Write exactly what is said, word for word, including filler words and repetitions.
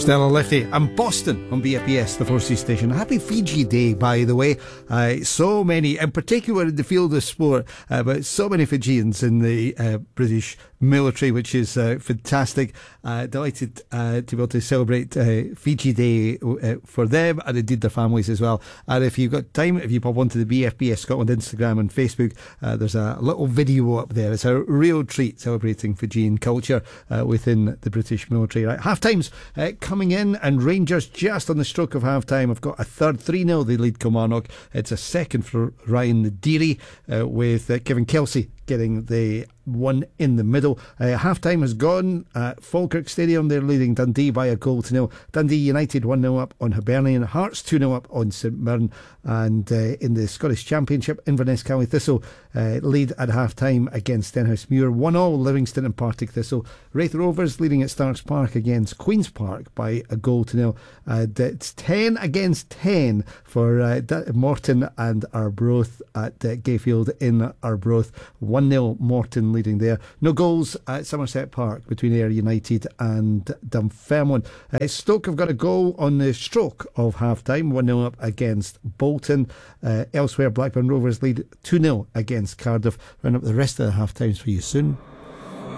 Stella Liffey and Boston on B F B S, the Four Seas station. Happy Fiji Day, by the way. Uh, so many, in particular in the field of sport, uh, but so many Fijians in the uh, British military, which is uh, fantastic. Uh, delighted uh, to be able to celebrate uh, Fiji Day uh, for them and indeed their families as well. And if you've got time, if you pop onto the B F B S Scotland Instagram and Facebook, uh, there's a little video up there. It's a real treat celebrating Fijian culture uh, within the British military. Right, half times uh, coming in, and Rangers just on the stroke of half time. I've got a third, three nil they lead Kilmarnock. It's a second for Ryan Deary uh, with uh, Kevin Kelsey getting the one in the middle. Uh, half time has gone at Falkirk Stadium. They're leading Dundee by a goal to nil. Dundee United one nil up on Hibernian. Hearts two nil up on St Mirren. And uh, in the Scottish Championship, Inverness County Thistle uh, lead at half time against Stenhousemuir. one all Livingston and Partick Thistle. Raith Rovers leading at Starks Park against Queen's Park by a goal to nil. Uh, it's ten against ten for uh, Morton and Arbroath at uh, Gayfield in Arbroath. one nil Morton leading there. No goals at Somerset Park between Ayr United and Dunfermline. Uh, Stoke have got a goal on the stroke of half time. one nil up against Bolton. Uh, elsewhere, Blackburn Rovers lead two nil against Cardiff. Round up the rest of the half times for you soon.